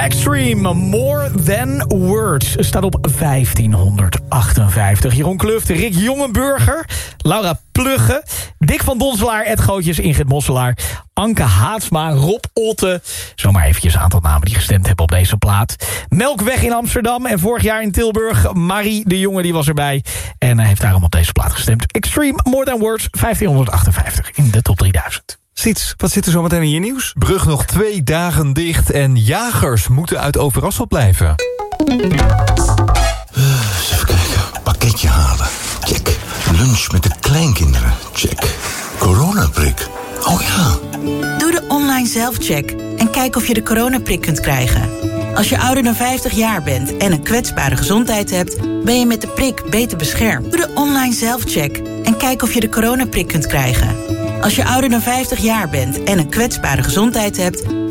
Extreme, More Than Words. Staat op 1558. Jeroen Kluft, Rick Jongenburger, Laura Plugge, Dick van Donselaar, Ed Gootjes, Ingrid Mosselaar, Anke Haatsma, Rob Otte. Zomaar eventjes een aantal namen die gestemd hebben op deze plaat. Melkweg in Amsterdam en vorig jaar in Tilburg. Marie de Jonge die was erbij en heeft daarom op deze plaat gestemd. Extreme, More Than Words, 1558 in de top 3000. Siets, wat zit er zo meteen in je nieuws? Brug nog 2 dagen dicht en jagers moeten uit Overasselt blijven. Eens even kijken. Pakketje halen. Check. Lunch met de kleinkinderen. Check. Coronaprik. Oh ja. Doe de online zelfcheck en kijk of je de coronaprik kunt krijgen. Als je ouder dan 50 jaar bent en een kwetsbare gezondheid hebt, ben je met de prik beter beschermd. Doe de online zelfcheck en kijk of je de coronaprik kunt krijgen. Als je ouder dan 50 jaar bent en een kwetsbare gezondheid hebt,